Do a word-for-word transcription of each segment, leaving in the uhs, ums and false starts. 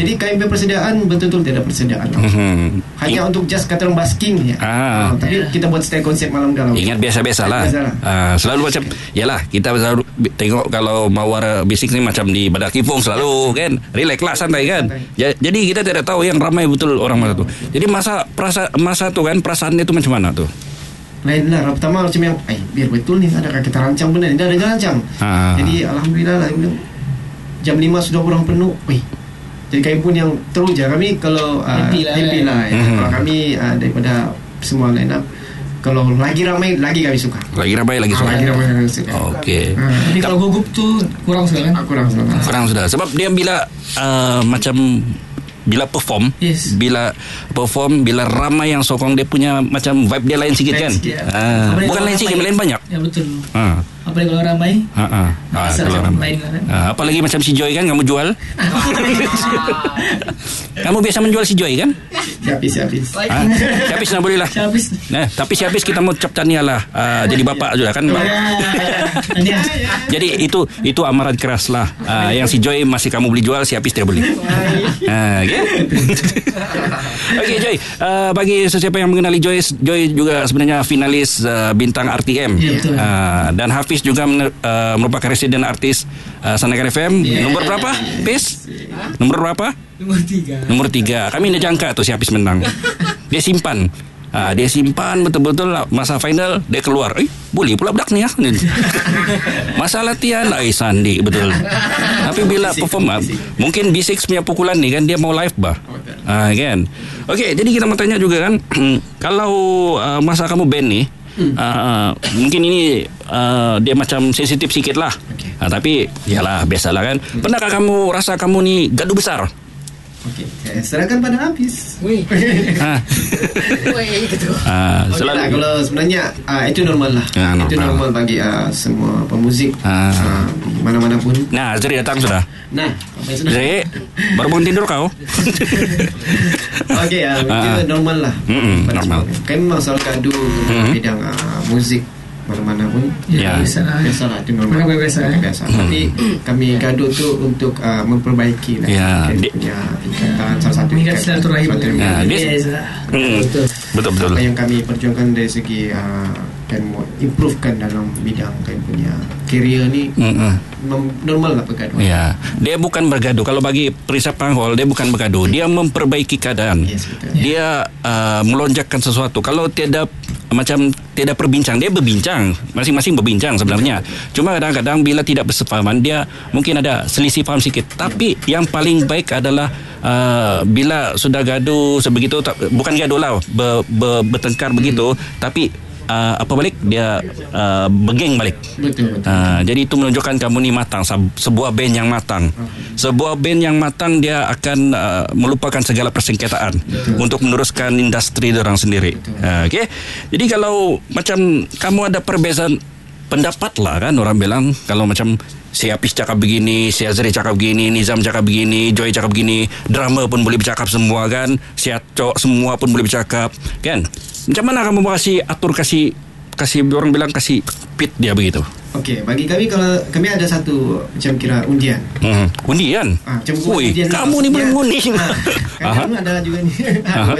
Jadi K M P persediaan betul-betul tidak persediaan. Hmm. Hanya In... untuk just kata orang basking ya. Ah. Uh, tapi kita buat style konsep malam dalam. Ingat biasa-biasalah. Uh, selalu macam yalah kita selalu tengok kalau Mawar Basic ni macam di Badak Kipung selalu kan. Relax lah, santai kan. Ya, jadi kita tidak tahu yang ramai betul orang masa tu. Jadi masa perasa, masa tu kan perasaannya tu macam mana tu? Lain lah. Pertama macam yang eh biar betul ni adakah kita rancang benar. Dah ada rancang. Ha. Jadi alhamdulillah lah jam lima sudah orang penuh. Wih. Jadi kami pun yang teruja kami kalau uh, happy lah, happy lah ya. Mm-hmm. Kalau kami uh, daripada semua line up, kalau lagi ramai lagi kami suka. Lagi ramai lagi suka. Ah, lagi ramai lagi suka. Okey. Uh, Jadi kalau gugup tu kurang sudah kan? Ah, kurang sudah. Kurang sudah. Sebab dia bila uh, macam bila perform, yes. bila perform, bila ramai yang sokong dia punya macam vibe dia lain sikit lain kan? Sikit, ya. ah, bukan lain sikit, lain banyak. Ya betul. Ah. Apalagi kalau ramai. Ha ah. Ah, kalau ramai. Kan? Ah, apalagi macam si Joy kan kamu jual. Kamu biasa menjual si Joy kan? Habis habis. Ha? Si habis nak boleh lah. Habis. Nah, tapi si habis kita mau cap tahniah lah. Uh, jadi bapak sudah kan. Jadi itu itu amaran keras lah. Uh, yang si Joy masih kamu beli jual, si habis tidak boleh. Ha, okey. Okey Joy, uh, bagi sesiapa yang mengenali Joy, Joy juga sebenarnya finalis uh, bintang R T M. Ya, uh, dan Hafiz juga mener, uh, merupakan residen artis uh, Sanagan F M. Yeah. Nombor berapa? Hafiz? Nombor berapa? Nombor tiga. Nombor tiga. Kami dah jangka tu si Hafiz menang. Dia simpan. Ha, dia simpan betul-betul masa final dia keluar. Eh, boleh pula budak ni ya. Masa latihan ai sandi betul. Tapi bila perform mungkin B enam punya pukulan ni kan dia mau live bah. Ha, kan. Okey, jadi kita mau tanya juga kan kalau uh, masa kamu band ni Hmm. Uh, mungkin ini uh, dia macam sensitif sikit lah. Okay. Uh, tapi yalah biasalah kan. Hmm. Pernahkah kamu rasa kamu ni gaduh besar? Okey, eh, serahkan pada Hafiz. Wih. Ha. Wih gitu. Ah, okay selalu lah, kalau sebenarnya uh, itu normal lah. Ya, normal. Itu normal bagi uh, semua pemuzik ah. uh, mana-mana pun. Nah, Zri datang sudah. Nah, apa sudah? Zri, baru bangun tidur kau? Okey, uh, itu ah. normal lah. Mm-mm, normal. Kan memang selalu gaduh mm-hmm. bidang uh, muzik mana-mana pun ya, ya biasa lah, biasa lah itu normal biasa, biasa. biasa. Hmm. Tapi kami gaduh tu untuk uh, memperbaiki lah ya, di, punya ikatan salah satu ikatan silaturahim ya, hmm. betul betul apa yang kami perjuangkan dari segi uh, dan improvekan dalam bidang kami punya career ni mm-hmm. mem- normal lah bergaduh ya. Dia bukan bergaduh. Kalau bagi Perisap Panghol dia bukan bergaduh, dia memperbaiki keadaan. Yes, betul. Dia uh, melonjakkan sesuatu. Kalau tiada macam tiada perbincang, dia berbincang, masing-masing berbincang sebenarnya. Cuma kadang-kadang bila tidak bersefahaman, dia mungkin ada selisih faham sikit. Tapi yang paling baik adalah uh, bila sudah gaduh sebegitu, bukan gaduh lah ber, ber, bertengkar begitu, tapi Uh, apa balik dia uh, begeng balik. Betul, betul. Uh, jadi itu menunjukkan kamu ni matang, sebuah band yang matang. Sebuah band yang matang dia akan uh, melupakan segala persengketaan betul. Untuk meneruskan industri orang sendiri. Uh, Okey. Jadi kalau macam kamu ada perbezaan pendapat lah kan, orang bilang kalau macam si Hafiz cakap begini, si Azri cakap begini, Nizam cakap begini, Joy cakap begini, drama pun boleh bercakap semua kan, si Acok semua pun boleh bercakap kan. Macam mana kamu kasih atur, kasih kasih orang bilang kasih pit dia begitu? Okey, bagi kami kalau kami ada satu macam kira undian. Hmm. Undian? Ah, macam Ui, undian. Kamu ni boleh mengundi. Ah, kan ada juga ni. Ah,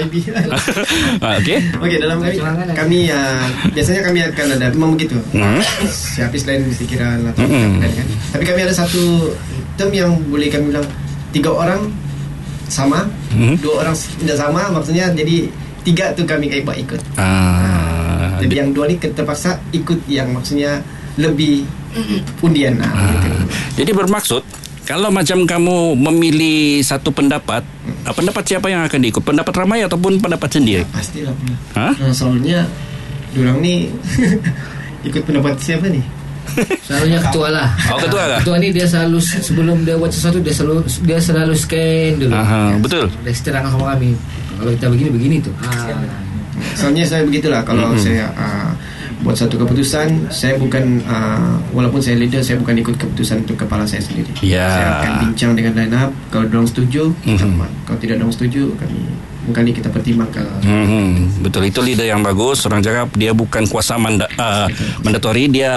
okey. Okey, dalam kami kami uh, biasanya kami akan ada memang begitu. Hmm. Si Hafiz lain mesti kira lah hmm. kan. Tapi kami ada satu term yang boleh kami bilang tiga orang sama, hmm. dua orang tidak sama, maksudnya jadi tiga tu kami buat ikut. Ah, jadi di- yang dua ni terpaksa ikut yang maksudnya lebih undian lah. Ah, gitu. Jadi bermaksud kalau macam kamu memilih satu pendapat, hmm. pendapat siapa yang akan diikut? Pendapat ramai ataupun pendapat sendiri? Ya, pastilah. Ha? Nah, soalnya diorang ni ikut pendapat siapa ni? Selalunya ketua lah. Oh, ketua lah. Ketua ni dia selalu sebelum dia buat sesuatu dia selalu dia selalu scan dulu. Aha, ya, betul. Dia terangkan sama kami. Kalau kita begini begini tu. Ah. Soalnya saya begitulah kalau mm-hmm. saya uh, buat satu keputusan, saya bukan uh, walaupun saya leader, saya bukan ikut keputusan untuk kepala saya sendiri. Yeah. Saya akan bincang dengan line up. Kalau dorang setuju, mm-hmm. kalau tidak dorang setuju, kami mungkin kita pertimbangkan. Mm-hmm. Betul, itu leader yang bagus. Orang cakap dia bukan kuasa manda, uh, mandatori, dia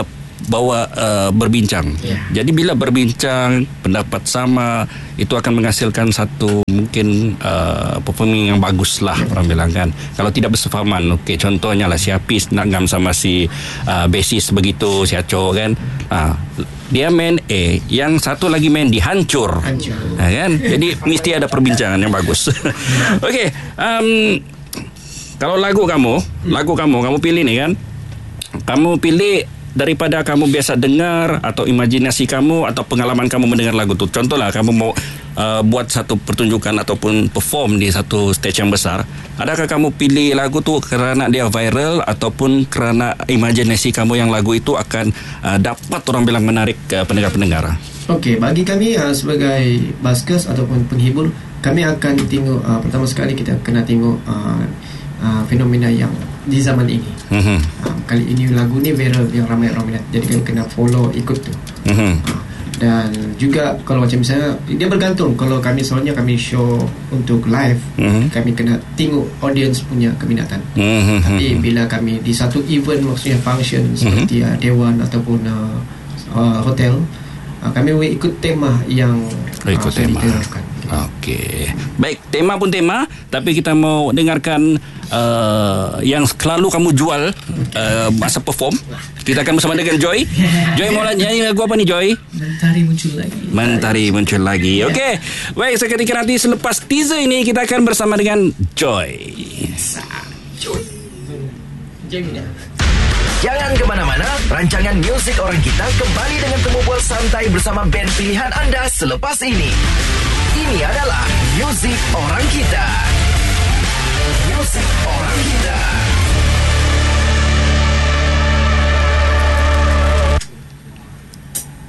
bawa uh, berbincang. Yeah. Jadi bila berbincang, pendapat sama, itu akan menghasilkan satu mungkin uh, performing yang bagus lah, yeah. orang bilang kan. Kalau tidak bersefahaman, okey, contohnya lah si Hafiz nak ngam sama si uh, bassist begitu, si Aco kan. Uh, dia main A, yang satu lagi main di hancur, hancur. Ha, kan? Jadi mesti ada perbincangan yang bagus. Okey, um, kalau lagu kamu, hmm. lagu kamu, kamu pilih ni kan, kamu pilih daripada kamu biasa dengar atau imajinasi kamu atau pengalaman kamu mendengar lagu tu. Contohlah kamu mau uh, buat satu pertunjukan ataupun perform di satu stage yang besar, adakah kamu pilih lagu tu kerana dia viral ataupun kerana imajinasi kamu yang lagu itu akan uh, dapat orang bilang menarik uh, pendengar-pendengar? Okey, bagi kami uh, sebagai buskers ataupun penghibur, kami akan tengok uh, pertama sekali kita kena tengok uh, uh, fenomena yang di zaman ini. Mm-hmm. Uh, kali ini lagu ni viral yang ramai orang minat, jadi kami kena follow ikut tu. Mm-hmm. Uh, dan juga kalau macam misalnya dia bergantung, kalau kami soalnya kami show untuk live, mm-hmm. kami kena tengok audience punya keminatan. Mm-hmm. Tapi bila kami di satu event, maksudnya function seperti mm-hmm. uh, dewan ataupun uh, uh, hotel, uh, kami will ikut tema yang uh, ikut tema. Okey. Baik, tema pun tema, tapi kita mau dengarkan uh, yang selalu kamu jual uh, masa perform. Kita akan bersama dengan Joy. Joy mau nyanyi lagu apa nih, Joy? Mentari muncul lagi. Mentari muncul lagi. Okey. Baik, seketika nanti selepas teaser ini kita akan bersama dengan Joy. Joy. Joy. Jangan ke mana-mana, rancangan muzik orang kita kembali dengan temu bual santai bersama band pilihan anda selepas ini. Ini adalah Muzik Orang Kita. Muzik Orang Kita.